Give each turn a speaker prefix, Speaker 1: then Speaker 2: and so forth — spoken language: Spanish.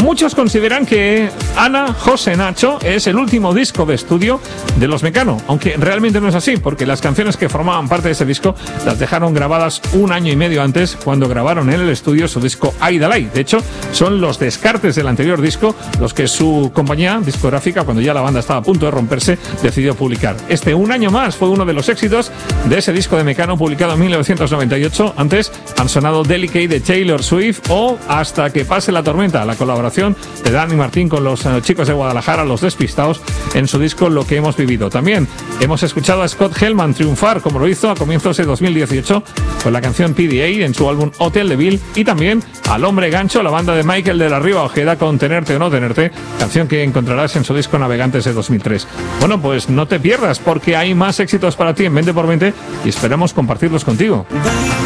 Speaker 1: Muchos consideran que Ana, José, Nacho es el último disco de estudio de Los Mecano, aunque realmente no es así, porque las canciones que formaban parte de ese disco las dejaron grabadas 1 año y medio antes, cuando grabaron en el estudio su disco Aidalay. De hecho, son los descartes del anterior disco los que su compañía discográfica, cuando ya la banda estaba a punto de romperse, decidió publicar. Este 1 año más fue uno de los éxitos de ese disco de Mecano publicado en 1998. Antes han sonado Delicate de Taylor Swift o Hasta que pase la tormenta, la colaboración de Dani Martín con los chicos de Guadalajara, Los Despistados, en su disco Lo que hemos vivido. También hemos escuchado a Scott Helman triunfar, como lo hizo a comienzos de 2018 con la canción PDA en su álbum Hotel de Bill, y también al Hombre Gancho, la banda de Michael de la Riva Ojeda, con Tenerte o no tenerte, canción que encontrarás en su disco Navegantes de 2003. Bueno, pues no te pierdas, porque hay más éxitos para ti en 20x20 y esperamos compartirlos contigo.